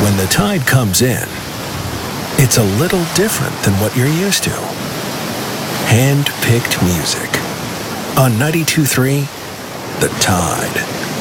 when the tide comes in, it's a little different than what you're used to. Hand-picked music on 92.3 The Tide.